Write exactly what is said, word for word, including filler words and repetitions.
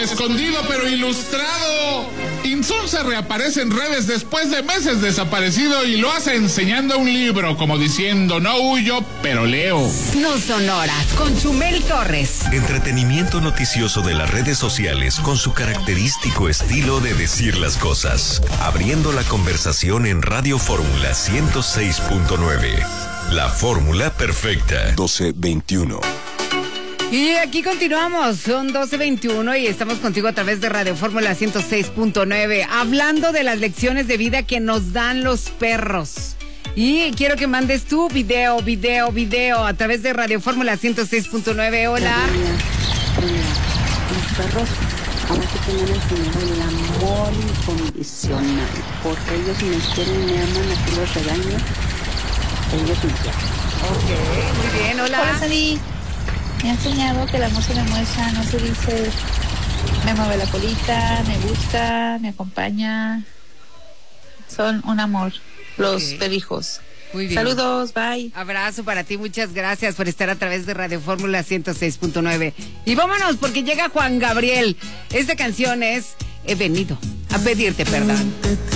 escondido pero ilustrado. Insunza reaparece en redes después de meses desaparecido y lo hace enseñando un libro, como diciendo, no huyo, pero leo. No sonoras, con Chumel Torres. Entretenimiento noticioso de las redes sociales con su característico estilo de decir las cosas. Abriendo la conversación en Radio Fórmula ciento seis punto nueve. La fórmula perfecta. doce veintiuno. Y aquí continuamos, son doce veintiuno y estamos contigo a través de Radio Fórmula ciento seis punto nueve, hablando de las lecciones de vida que nos dan los perros. Y quiero que mandes tu video, video, video a través de Radio Fórmula ciento seis punto nueve. Hola. Los perros ahora sí que me han enseñado el amor incondicional, porque ellos me quieren, me aman, aquí los regaño, ellos me quieren. Ok, muy bien, hola. Hola, Sandy. Me ha enseñado que el amor se demuestra, no se dice, me mueve la colita, me gusta, me acompaña. Son un amor, los okay. Bebijos. Muy bien. Saludos, bye. Abrazo para ti, muchas gracias por estar a través de Radio Fórmula ciento seis punto nueve. Y vámonos porque llega Juan Gabriel. Esta canción es He venido a pedirte perdón.